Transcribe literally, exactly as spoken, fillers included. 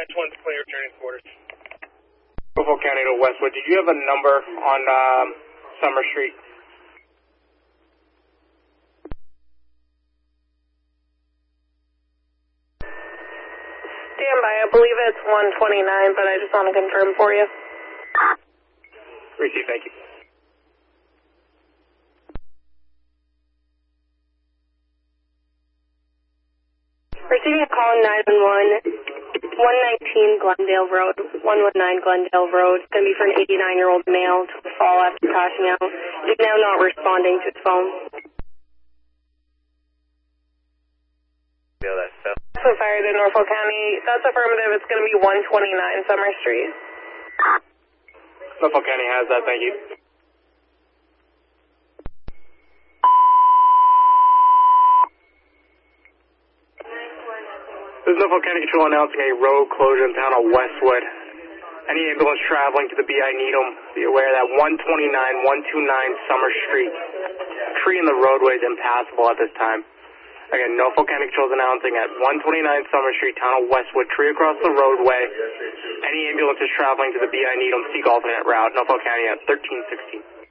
ten twenty clear, returning quarters. Norfolk County to Westwood, did you have a number on um, Summer Street? Stand by, I believe it's one twenty-nine, but I just want to confirm for you. Receive, thank you. Receiving a call nine one one, one nineteen Glendale Road, one one nine Glendale Road. It's going to be for an eighty-nine-year-old male to fall after passing out. He's now not responding to his phone. Yeah, that's tough. So fired in Norfolk County. That's affirmative. It's going to be one twenty-nine Summer Street. Norfolk County has that, thank you. This is Norfolk County Control announcing a road closure in town of Westwood. Any ambulance traveling to the B I Needham, be aware that one twenty-nine, one twenty-nine Summer Street. Tree in the roadway is impassable at this time. Again, Norfolk County Control is announcing at one twenty-nine Summer Street, town of Westwood, tree across the roadway. Any ambulances traveling to the B I Needham, seek alternate route. Norfolk County at thirteen sixteen.